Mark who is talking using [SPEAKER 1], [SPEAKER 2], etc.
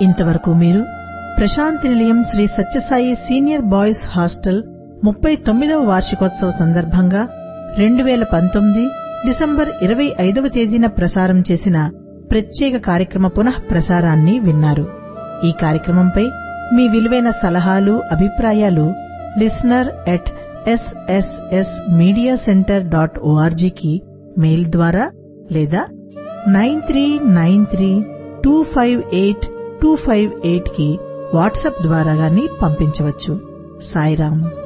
[SPEAKER 1] ఇంతవరకు మీరు ప్రశాంతి నిలయం Shri Sathya Sai senior boys hostel 39వ వార్షికోత్సవ సందర్భంగా 2019 డిసెంబర్ 25వ తేదీన ప్రసారం చేసిన ప్రత్యేక కార్యక్రమ పునః ప్రసారాన్ని విన్నారు. ఈ కార్యక్రమంపై మీ విలువైన సలహాలు, అభిప్రాయాలు listener@sssmediacenter.org కి మెయిల్ ద్వారా లేదా 9393258258 కి వాట్సాప్ ద్వారా గాని పంపించవచ్చు. సాయిరాం.